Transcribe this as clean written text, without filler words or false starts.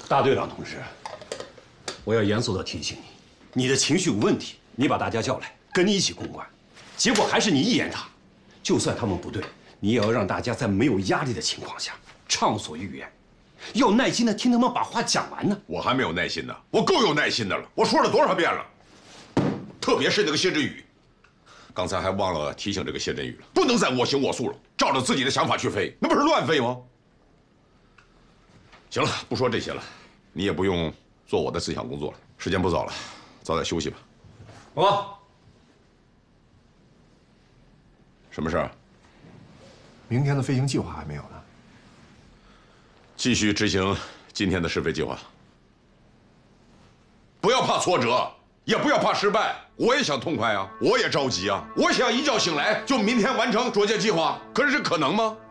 大队长同志，我要严肃地提醒你，你的情绪有问题。你把大家叫来，跟你一起公关，结果还是你一言堂。就算他们不对，你也要让大家在没有压力的情况下畅所欲言，要耐心地听他们把话讲完呢。 我还没有耐心呢，我够有耐心的了。我说了多少遍了？特别是那个谢振宇，刚才还忘了提醒这个谢振宇了，不能再我行我素了，照着自己的想法去飞，那不是乱飞吗？行了，不说这些了，你也不用做我的思想工作了。时间不早了，早点休息吧。 好。 什么事儿？ 明天的飞行计划还没有呢。 继续执行今天的试飞计划。不要怕挫折，也不要怕失败。我也想痛快啊，我也着急啊，我想一觉醒来就明天完成着舰计划。可是这可能吗？